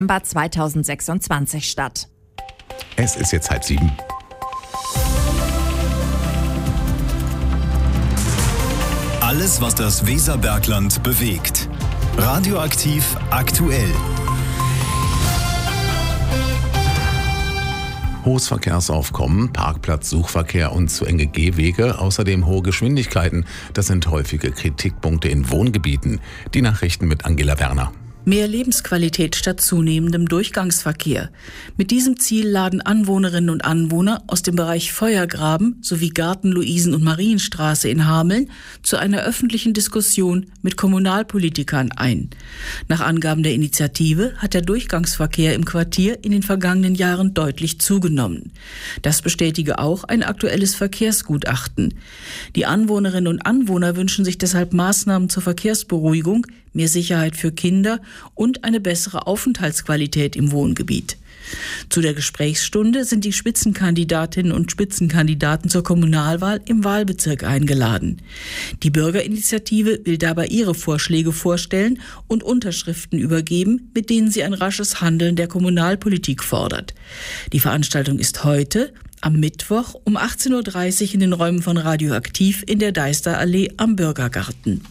November 2026 statt. Es ist jetzt 6:30. Alles, was das Weserbergland bewegt. Radioaktiv aktuell. Hohes Verkehrsaufkommen, Parkplatzsuchverkehr und zu enge Gehwege, außerdem hohe Geschwindigkeiten. Das sind häufige Kritikpunkte in Wohngebieten. Die Nachrichten mit Angela Werner. Mehr Lebensqualität statt zunehmendem Durchgangsverkehr. Mit diesem Ziel laden Anwohnerinnen und Anwohner aus dem Bereich Feuergraben sowie Garten-, Luisen- und Marienstraße in Hameln zu einer öffentlichen Diskussion mit Kommunalpolitikern ein. Nach Angaben der Initiative hat der Durchgangsverkehr im Quartier in den vergangenen Jahren deutlich zugenommen. Das bestätige auch ein aktuelles Verkehrsgutachten. Die Anwohnerinnen und Anwohner wünschen sich deshalb Maßnahmen zur Verkehrsberuhigung, mehr Sicherheit für Kinder und eine bessere Aufenthaltsqualität im Wohngebiet. Zu der Gesprächsstunde sind die Spitzenkandidatinnen und Spitzenkandidaten zur Kommunalwahl im Wahlbezirk eingeladen. Die Bürgerinitiative will dabei ihre Vorschläge vorstellen und Unterschriften übergeben, mit denen sie ein rasches Handeln der Kommunalpolitik fordert. Die Veranstaltung ist heute, am Mittwoch um 18:30 Uhr in den Räumen von Radioaktiv in der Deisterallee am Bürgergarten.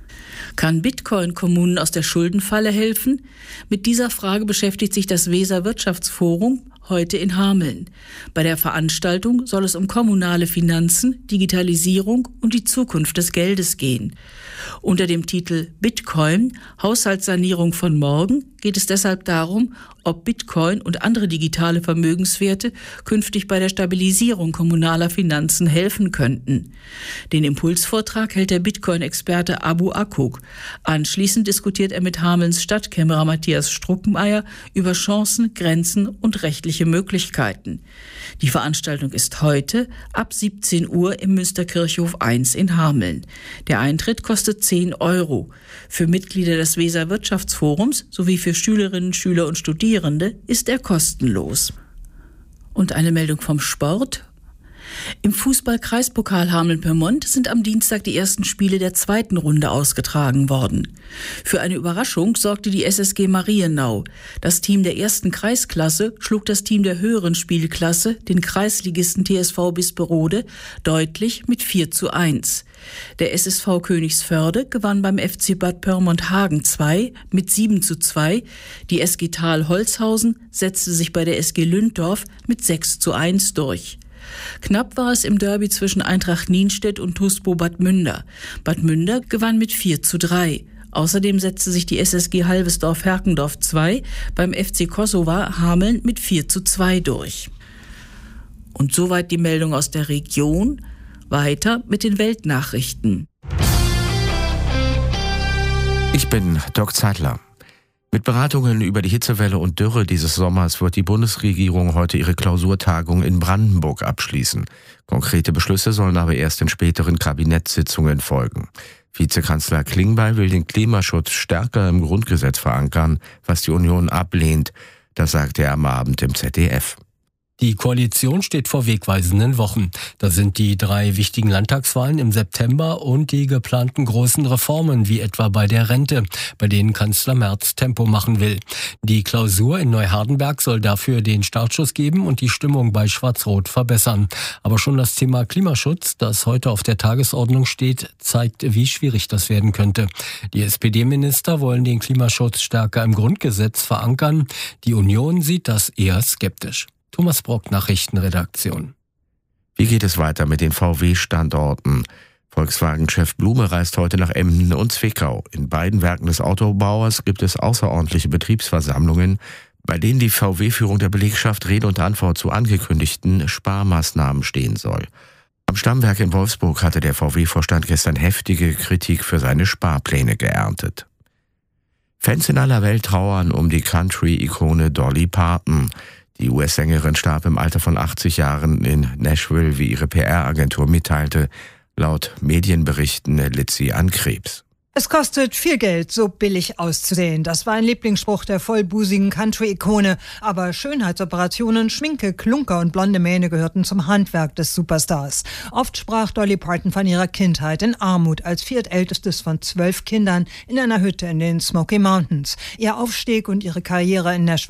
Kann Bitcoin Kommunen aus der Schuldenfalle helfen? Mit dieser Frage beschäftigt sich das Weser Wirtschaftsforum heute in Hameln. Bei der Veranstaltung soll es um kommunale Finanzen, Digitalisierung und die Zukunft des Geldes gehen. Unter dem Titel Bitcoin, Haushaltssanierung von morgen, geht es deshalb darum, ob Bitcoin und andere digitale Vermögenswerte künftig bei der Stabilisierung kommunaler Finanzen helfen könnten. Den Impulsvortrag hält der Bitcoin-Experte Abu Akuk. Anschließend diskutiert er mit Hamelns Stadtkämmerer Matthias Struckenmeier über Chancen, Grenzen und rechtliche Möglichkeiten. Die Veranstaltung ist heute ab 17 Uhr im Münsterkirchhof 1 in Hameln. Der Eintritt kostet 10 €. Für Mitglieder des Weser Wirtschaftsforums sowie für Schülerinnen, Schüler und Studierende ist er kostenlos. Und eine Meldung vom Sport. Im Fußball-Kreispokal Hameln-Pyrmont sind am Dienstag die ersten Spiele der zweiten Runde ausgetragen worden. Für eine Überraschung sorgte die SSG Marienau. Das Team der ersten Kreisklasse schlug das Team der höheren Spielklasse, den Kreisligisten TSV Bisperode, deutlich mit 4:1. Der SSV Königsförde gewann beim FC Bad Pyrmont-Hagen 2 mit 7:2. Die SG Thal Holzhausen setzte sich bei der SG Lünndorf mit 6:1 durch. Knapp war es im Derby zwischen Eintracht Nienstedt und TuSpo Bad Münder. Bad Münder gewann mit 4:3. Außerdem setzte sich die SSG Halvesdorf-Herkendorf 2 beim FC Kosovo Hameln mit 4:2 durch. Und soweit die Meldung aus der Region. Weiter mit den Weltnachrichten. Ich bin Dirk Zeitler. Mit Beratungen über die Hitzewelle und Dürre dieses Sommers wird die Bundesregierung heute ihre Klausurtagung in Brandenburg abschließen. Konkrete Beschlüsse sollen aber erst in späteren Kabinettssitzungen folgen. Vizekanzler Klingbeil will den Klimaschutz stärker im Grundgesetz verankern, was die Union ablehnt. Das sagte er am Abend im ZDF. Die Koalition steht vor wegweisenden Wochen. Da sind die 3 wichtigen Landtagswahlen im September und die geplanten großen Reformen, wie etwa bei der Rente, bei denen Kanzler Merz Tempo machen will. Die Klausur in Neuhardenberg soll dafür den Startschuss geben und die Stimmung bei Schwarz-Rot verbessern. Aber schon das Thema Klimaschutz, das heute auf der Tagesordnung steht, zeigt, wie schwierig das werden könnte. Die SPD-Minister wollen den Klimaschutz stärker im Grundgesetz verankern. Die Union sieht das eher skeptisch. Thomas Brock, Nachrichtenredaktion. Wie geht es weiter mit den VW-Standorten? Volkswagen-Chef Blume reist heute nach Emden und Zwickau. In beiden Werken des Autobauers gibt es außerordentliche Betriebsversammlungen, bei denen die VW-Führung der Belegschaft Rede und Antwort zu angekündigten Sparmaßnahmen stehen soll. Am Stammwerk in Wolfsburg hatte der VW-Vorstand gestern heftige Kritik für seine Sparpläne geerntet. Fans in aller Welt trauern um die Country-Ikone Dolly Parton. Die US-Sängerin starb im Alter von 80 Jahren in Nashville, wie ihre PR-Agentur mitteilte. Laut Medienberichten litt sie an Krebs. Es kostet viel Geld, so billig auszusehen. Das war ein Lieblingsspruch der vollbusigen Country-Ikone. Aber Schönheitsoperationen, Schminke, Klunker und blonde Mähne gehörten zum Handwerk des Superstars. Oft sprach Dolly Parton von ihrer Kindheit in Armut als viertältestes von 12 Kindern in einer Hütte in den Smoky Mountains. Ihr Aufstieg und ihre Karriere in Nashville